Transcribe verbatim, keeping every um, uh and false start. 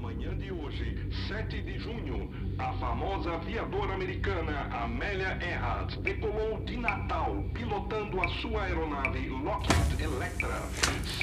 manhã de hoje, sete de junho, a famosa aviadora americana Amelia Earhart decolou de Natal, pilotando a sua aeronave Lockheed Electra.